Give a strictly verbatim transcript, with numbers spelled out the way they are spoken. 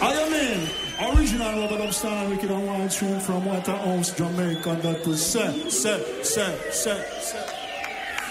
I mean, original Robert Upstar, Wicked and Wild tune from Waterhouse, Jamaica. That was set, set, set, set, set.